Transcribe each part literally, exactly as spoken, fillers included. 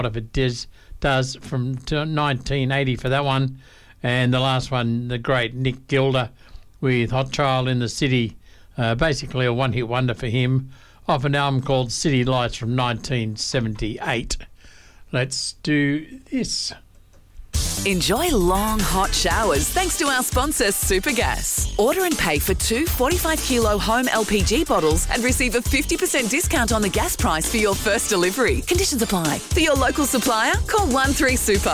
if it does, does from nineteen eighty for that one. And the last one, the great Nick Gilder with Hot Child in the City. Uh, basically a one-hit wonder for him off an album called City Lights from nineteen seventy-eight. Let's do this. Enjoy long, hot showers thanks to our sponsor, Supergas. Order and pay for two forty-five kilo home L P G bottles and receive a fifty percent discount on the gas price for your first delivery. Conditions apply. For your local supplier, call one three super.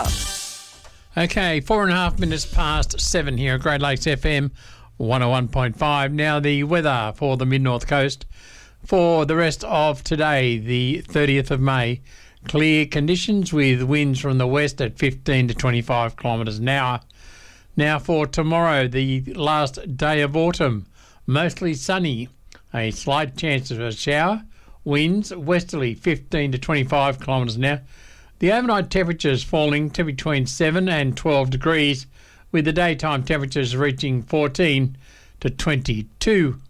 Okay, four and a half minutes past seven here at Great Lakes F M one oh one point five. Now the weather for the Mid-North Coast for the rest of today, the thirtieth of May. Clear conditions with winds from the west at fifteen to twenty-five kilometres an hour. Now for tomorrow, the last day of autumn, mostly sunny, a slight chance of a shower, winds westerly fifteen to twenty-five kilometres an hour. The overnight temperatures falling to between seven and twelve degrees, with the daytime temperatures reaching fourteen to twenty-two.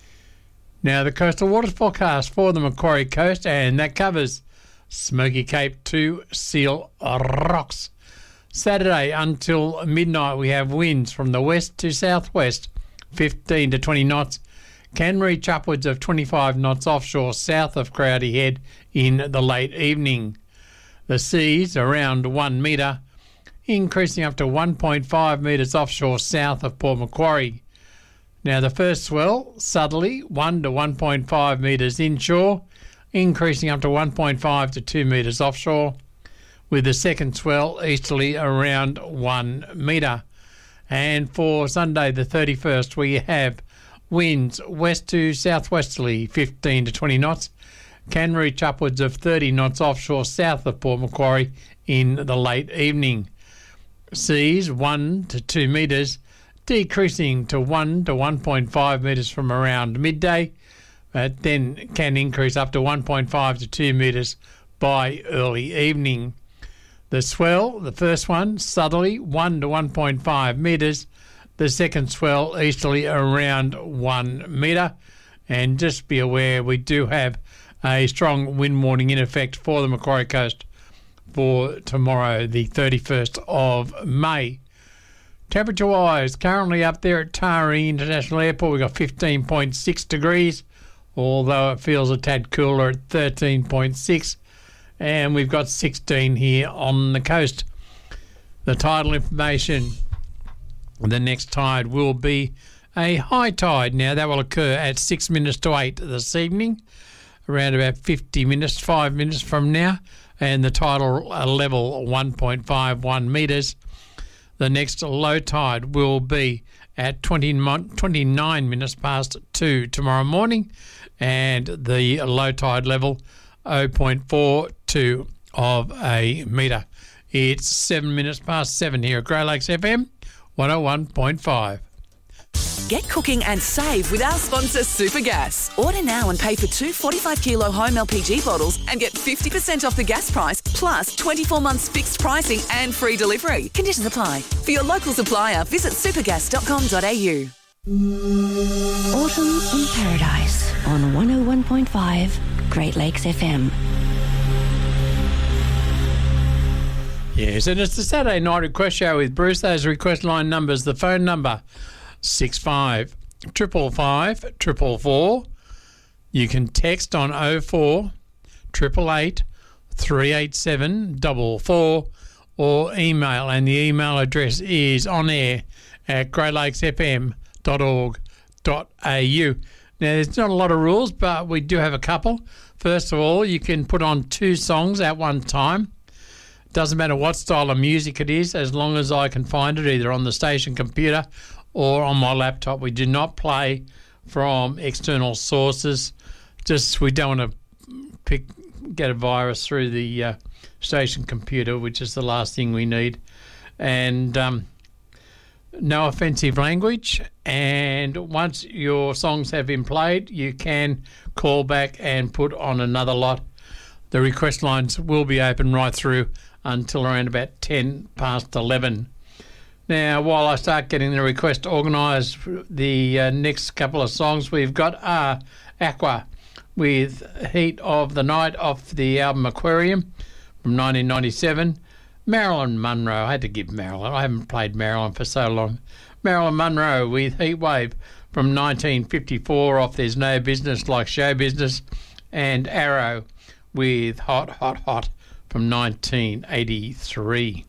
Now the coastal waters forecast for the Macquarie Coast, and that covers Smoky Cape to Seal Rocks. Saturday until midnight we have winds from the west to southwest, fifteen to twenty knots, can reach upwards of twenty-five knots offshore south of Crowdy Head in the late evening. The seas around one metre, increasing up to one point five metres offshore south of Port Macquarie. Now the first swell, southerly, one to one point five metres inshore, increasing up to one point five to two metres offshore, with the second swell easterly around one metre. And for Sunday the thirty-first, we have winds west to southwesterly, fifteen to twenty knots, can reach upwards of thirty knots offshore south of Port Macquarie in the late evening. Seas one to two metres, decreasing to one to one point five metres from around midday, but then can increase up to one point five to two metres by early evening. The swell, the first one, southerly, one to one point five metres. The second swell, easterly, around one metre. And just be aware, we do have a strong wind warning in effect for the Macquarie Coast for tomorrow, the thirty-first of May. Temperature-wise, currently up there at Taree International Airport, we've got fifteen point six degrees, although it feels a tad cooler at thirteen point six, and we've got sixteen here on the coast. The tidal information, the next tide will be a high tide. Now that will occur at six minutes to eight this evening, around about fifty minutes, five minutes from now, and the tidal level one point five one metres. The next low tide will be at twenty-nine minutes past two tomorrow morning, and the low tide level zero point four two of a metre. It's seven minutes past seven here at Grey Lakes F M one oh one point five. Get cooking and save with our sponsor, Supergas. Order now and pay for two forty-five kilo home L P G bottles and get fifty percent off the gas price, plus twenty-four months fixed pricing and free delivery. Conditions apply. For your local supplier, visit supergas dot com dot a u. Autumn in Paradise on one oh one point five Great Lakes F M. Yes, and it's the Saturday night request show with Bruce. Those request line numbers, the phone number six five triple five triple four. You can text on oh four eight eight eight three eight seven four four or email, and the email address is on air at great lakes f m dot org dot a u. Now there's not a lot of rules, but we do have a couple. First of all, you can put on two songs at one time. Doesn't matter what style of music it is, as long as I can find it either on the station computer or on my laptop. We do not play from external sources. Just we don't want to pick, get a virus through the uh, station computer, which is the last thing we need. And um, no offensive language. And once your songs have been played, you can call back and put on another lot. The request lines will be open right through until around about ten past eleven. Now, while I start getting the request organised, the uh, next couple of songs we've got are Aqua with Heat of the Night off the album Aquarium, from nineteen ninety-seven. Marilyn Monroe. I had to give Marilyn. I haven't played Marilyn for so long. Marilyn Monroe with Heatwave from nineteen fifty-four off There's No Business Like Show Business. And Arrow with Hot, Hot, Hot from nineteen eighty-three.